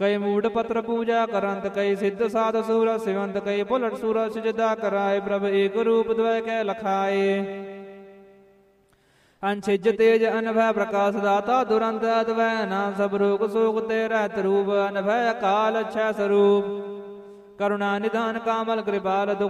ਕਈ ਮੂੜ ਪੱਤਰ ਪੂਜਾ ਕਰੰਤ, ਕਈ ਸਿੱਧ ਸਾਧ ਸੂਰ ਸਿਵੰਤ, ਕਈ ਭੁਲਟ ਸੂਰ ਸਜਦਾ ਕਰਾਏ। ਪ੍ਰਭ ਏਕ ਰੂਪ ਦਵੈ ਕੈ ਲਖਾਏ। ਅੰਛਿਜ ਤੇਜ ਅਨਭੈ ਪ੍ਰਕਾਸ਼ ਦਾਤਾ, ਦੁਰੰਤ ਅਦਵੈ ਨਾਮ ਸਭ ਰੋਗ ਸੋਗ ਤੇ ਰਹਿਤ ਰੂਪ। ਅਨਭੈ ਅਕਾਲ ਅਛੈ ਸਰੂਪ, ਕਰੁਣਾ ਨਿਧਾਨ ਕਾਮਲ ਕ੍ਰਿਪਾਲ, ਦੁਖ